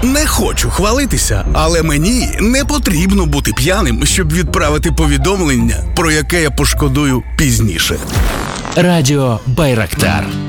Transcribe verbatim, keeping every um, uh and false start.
Не хочу хвалитися, але мені не потрібно бути п'яним, щоб відправити повідомлення, про яке я пошкодую пізніше. Радіо Байрактар.